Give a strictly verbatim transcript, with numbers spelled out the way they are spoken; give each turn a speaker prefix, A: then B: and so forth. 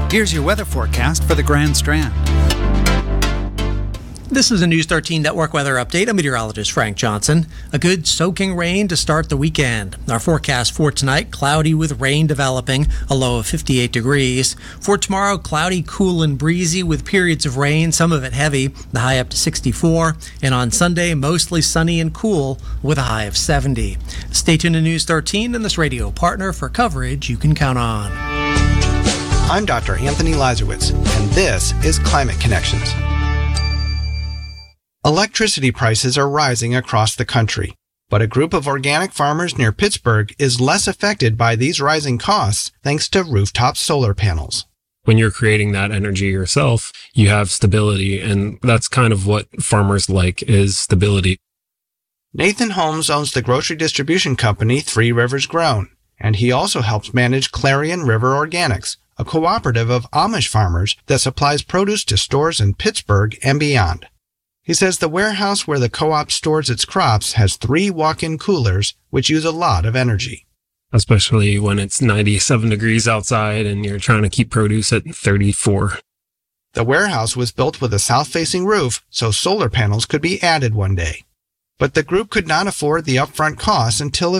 A: Here's your weather forecast for the Grand Strand.
B: This is a News thirteen Network weather update. I'm meteorologist Frank Johnson. A good soaking rain to start the weekend. Our forecast for tonight, cloudy with rain developing, a low of fifty-eight degrees. For tomorrow, cloudy, cool, and breezy with periods of rain, some of it heavy, the high up to sixty-four. And on Sunday, mostly sunny and cool with a high of seventy. Stay tuned to News thirteen and this radio partner for coverage you can count on.
C: I'm Doctor Anthony Lazarowitz, and this is Climate Connections. Electricity prices are rising across the country, but a group of organic farmers near Pittsburgh is less affected by these rising costs thanks to rooftop solar panels.
D: When you're creating that energy yourself, you have stability, and that's kind of what farmers like, is stability.
C: Nathan Holmes owns the grocery distribution company Three Rivers Grown, and he also helps manage Clarion River Organics, a cooperative of Amish farmers that supplies produce to stores in Pittsburgh and beyond. He says the warehouse where the co-op stores its crops has three walk-in coolers, which use a lot of energy.
D: Especially when it's ninety-seven degrees outside and you're trying to keep produce at thirty-four.
C: The warehouse was built with a south-facing roof, so solar panels could be added one day. But the group could not afford the upfront costs until a